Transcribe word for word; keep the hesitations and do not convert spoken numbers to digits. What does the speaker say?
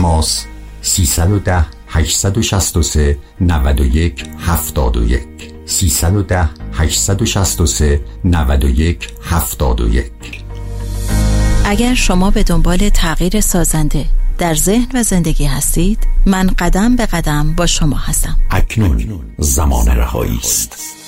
تماس سیصد و ده هشتصد و شصت و سه نود و یک هفتاد و یک سیصد و ده هشتصد و شصت و سه نود و یک هفتاد و یک. اگر شما به دنبال تغییر سازنده در ذهن و زندگی هستید، من قدم به قدم با شما هستم. اکنون زمان رهایی است.